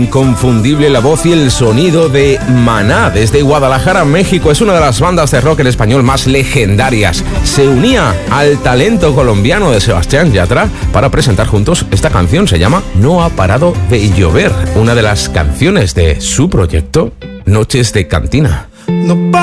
inconfundible la voz y el sonido de Maná. Desde Guadalajara, México, es una de las bandas de rock en español más legendarias. Se unía al talento colombiano de Sebastián Yatra para presentar juntos esta canción. Se llama No ha parado de llover, una de las canciones de su proyecto Noches de Cantina. No